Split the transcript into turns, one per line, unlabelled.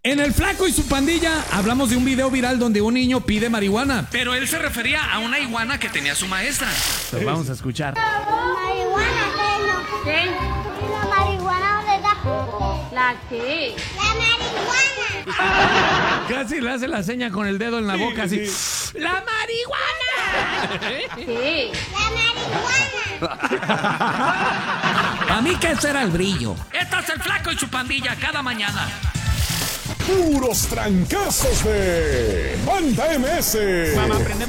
En El Flaco y su pandilla hablamos de un video viral donde un niño pide marihuana.
Pero él se refería a una iguana que tenía su maestra.
Lo vamos a escuchar.
¿Marihuana qué no?
¿Qué?
¿Y la marihuana dónde está?
¿La qué?
¡La marihuana!
Casi le hace la seña con el dedo en la boca así. ¡La marihuana!
¿Qué?
¡La marihuana!
A mí que ese era el brillo.
Este es El Flaco y su pandilla cada mañana.
Puros trancazos de Banda MS.